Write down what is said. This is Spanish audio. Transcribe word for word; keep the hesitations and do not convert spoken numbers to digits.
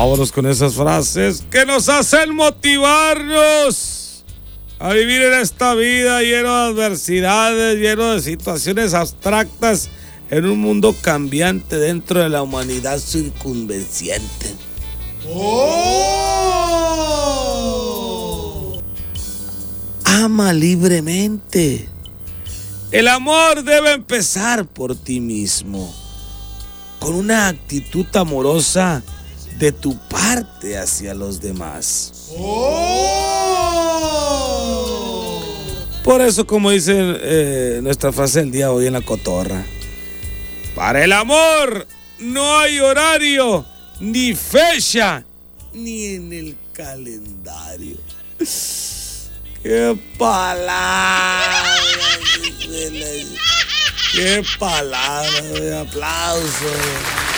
Vámonos con esas frases que nos hacen motivarnos a vivir en esta vida lleno de adversidades, lleno de situaciones abstractas, en un mundo cambiante dentro de la humanidad circunvenciente. ¡Oh! Ama libremente. El amor debe empezar por ti mismo, con una actitud amorosa de tu parte hacia los demás. ¡Oh! Por eso, como dice eh, nuestra frase del día de hoy en la cotorra, para el amor no hay horario, ni fecha, ni en el calendario. ¡Qué palabra! ¡Qué palabra! ¡Aplausos!